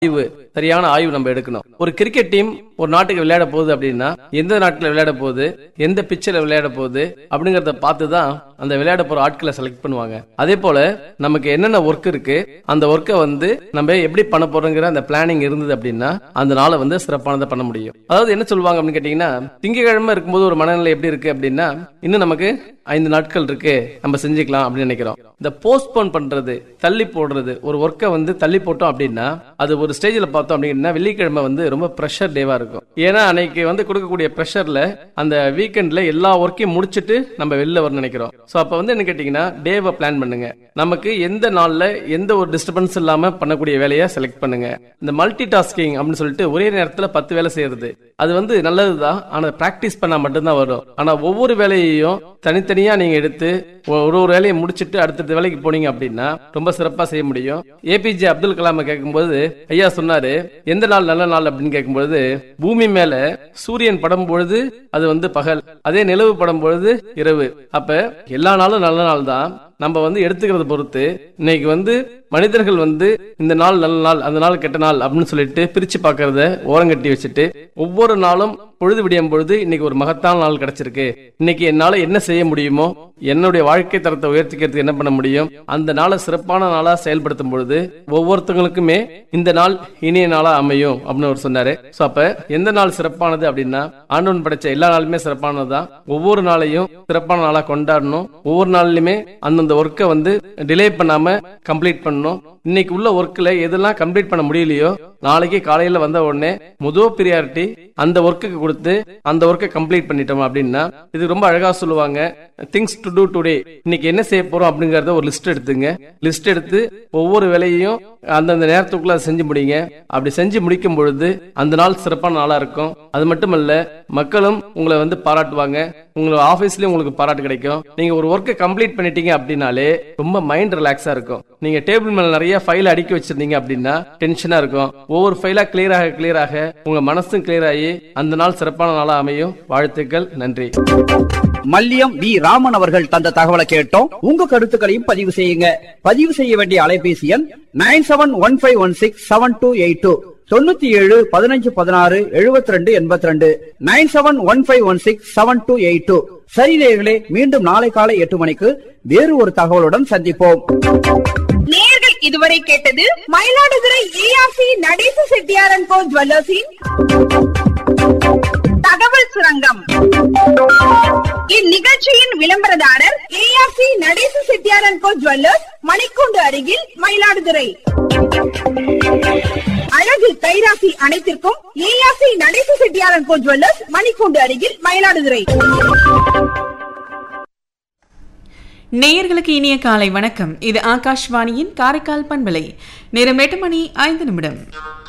சரியான ஆய்வு நம்ம எடுக்கணும். ஒரு கிரிக்கெட் டீம் ஒரு நாட்டுக்கு விளையாட போகுது அப்படின்னா எந்த நாட்டுல விளையாட போகுது, எந்த பிச்சில் விளையாட போகுது அப்படிங்கறத பார்த்துதான் அந்த விளையாட போற ஆட்களை செலக்ட் பண்ணுவாங்க. அதே போல நமக்கு என்னென்ன ஒர்க் இருக்கு, அந்த ஒர்க்கை நம்ம எப்படி பண்ண போறோங்கிற அந்த பிளானிங் இருந்தது அப்படின்னா அந்த நாளை சிறப்பானதை பண்ண முடியும். அதாவது என்ன சொல்லுவாங்க அப்படின்னு கேட்டீங்கன்னா, திங்கக்கிழமை இருக்கும்போது ஒரு மனநிலை எப்படி இருக்கு அப்படின்னா, இன்னும் நமக்கு 5 நாட்கள் இருக்கு, நம்ம செஞ்சுக்கலாம் அப்படின்னு நினைக்கிறோம். இந்த போஸ்ட்போன் பண்றது, தள்ளி போடுறது, ஒரு ஒர்க்கை தள்ளி போட்டோம் அப்படின்னா அது ஒரு ஸ்டேஜ்ல பார்த்தோம் அப்படின்னா வெள்ளிக்கிழமை ரொம்ப ப்ரெஷர் டேவா இருக்கும். ஏன்னா அன்னைக்கு கொடுக்கக்கூடிய ப்ரெஷர்ல அந்த வீக்கெண்ட்ல எல்லா ஒர்க்கையும் முடிச்சிட்டு நம்ம வெளில வர நினைக்கிறோம். சோ அப்ப என்ன கேட்டீங்கன்னா டேவை பிளான் பண்ணுங்க. நமக்கு எந்த நாள்ல எந்த ஒரு டிஸ்டர்பன்ஸ் இல்லாம பண்ணக்கூடிய வேலையை செலக்ட் பண்ணுங்க. இந்த மல்டி டாஸ்கிங் அப்படின்னு சொல்லிட்டு ஒரே நேரத்துல 10 வேலை செய்யறது அது நல்லதுதான். ஆனா பிராக்டிஸ் பண்ணா மட்டும்தான் வரும். ஆனா ஒவ்வொரு வேலையையும் தனித்தனியா நீங்க எடுத்து ஒரு வேலையை முடிச்சிட்டு அடுத்த வேலைக்கு போனீங்க அப்படின்னா ரொம்ப சிறப்பா செய்ய முடியும். ஏபிஜே அப்துல் கலாம் கேட்கும்போது ஐயா சொன்னாரு, எந்த நாள் நல்ல நாள் அப்படின்னு கேட்கும்போது, பூமி மேல சூரியன் படும் பொழுது அது பகல், அதே நிலவு படும் பொழுது இரவு. அப்ப எல்லா நாளும் நல்ல நாள் தான். நம்ம எடுத்துக்கிறத பொறுத்து இன்னைக்கு மனிதர்கள் இந்த நாள் நல்ல நாள், அந்த நாள் கெட்ட நாள் அப்படின்னு சொல்லிட்டு பிரிச்சு பாக்குறத ஓரங்கட்டி வச்சுட்டு ஒவ்வொரு நாளும் பொழுது விடியும் பொழுது இன்னைக்கு ஒரு மகத்தான நாள் கிடைச்சிருக்கு, இன்னைக்கு என்னால என்ன செய்ய முடியுமோ, என்னுடைய வாழ்க்கை தரத்தை உயர்த்திக்கிறதுக்கு என்ன பண்ண முடியும், அந்த நாளை சிறப்பான நாளா செயல்படுத்தும் பொழுது ஒவ்வொருத்தங்களுக்குமே இந்த நாள் இனிய நாளா அமையும் அப்படின்னு அவர் சொன்னாரு. சோ அப்ப எந்த நாள் சிறப்பானது அப்படின்னா ஆண்டவன் படைச்ச எல்லா நாளுமே சிறப்பானதுதான். ஒவ்வொரு நாளையும் சிறப்பான நாளா கொண்டாடணும். ஒவ்வொரு நாள்லயுமே அந்தந்த ஒர்க்கை டிலே பண்ணாம கம்ப்ளீட் பண்ணணும். இன்னைக்கு உள்ள ஒர்க்ல எதெல்லாம் கம்ப்ளீட் பண்ண முடியலையோ நாளைக்கு காலையில வந்த உடனே முதல் பிரியாரிட்டி அந்த ஒர்க்குக்கு கொடுத்து அந்த ஒர்க்கை கம்ப்ளீட் பண்ணிட்டோம் அப்படின்னா, இது ரொம்ப அழகா சொல்லுவாங்க, திங்ஸ் டு டூ டுடே, இன்னைக்கு என்ன செய்ய போறோம் அப்படிங்கறத ஒரு லிஸ்ட் எடுத்துங்க. லிஸ்ட் எடுத்து ஒவ்வொரு வேலையையும் அந்தந்த நேரத்துக்குள்ள செஞ்சு முடிங்க. அப்படி செஞ்சு முடிக்கும் பொழுது அந்த நாள் சிறப்பான நாளா இருக்கும். அது மட்டுமல்ல, மக்களும் உங்களை பாராட்டுவாங்க. உங்க ஆபீஸ்லயும் உங்களுக்கு பாராட்டு கிடைக்கும். நீங்க ஒரு ஒர்க்கை கம்ப்ளீட் பண்ணிட்டீங்க அப்படின்னாலே ரொம்ப மைண்ட் ரிலாக்ஸா இருக்கும். நீங்க டேபிள் மேல நிறைய ஃபைல் அடுக்கி வச்சிருந்தீங்க அப்படின்னா டென்ஷனா இருக்கும். ஒவ்வொரு ஃபைலா கிளியர் ஆக உங்க மனசும் கிளியர் ஆகி அந்த நாள் சிறப்பான நாளா அமையும். வாழ்த்துக்கள், நன்றி. மல்லியம் வி ராமன் அவர்கள் தந்த தகவலை கேட்டோம். உங்க கருத்துக்களையும் பதிவு செய்யுங்க. பதிவு செய்ய வேண்டிய அலைபேசி எண் 9715167282 97 15 16 72 82 9715167282. சரி நேயர்களே, மீண்டும் நாளை காலை 8 மணிக்கு வேறு ஒரு தகவலுடன் சந்திப்போம். நேயர்கள் இதுவரை கேட்டது மயிலாடுதுறை ஏஆர்சி நடேச செட்டியார் அண்ட் கோ ஜுவல்லர்ஸின் தகவல் சுரங்கம். இந்நிகழ்ச்சியின் விளம்பரதாரர் ARC Natesa Chettiar and go jewellers, மணிக்கூண்டு அருகில், மயிலாடுதுறை. அழகு கைராசி அனைத்திற்கும் ARC Natesa Chettiar and go jewellers, மணிக்கூண்டு அருகில், மயிலாடுதுறை. நேயர்களுக்கு இனிய காலை வணக்கம். இது ஆகாஷ்வாணியின் காரைக்கால் பண்பலை. நேரம் 8 மணி 5 நிமிடம்.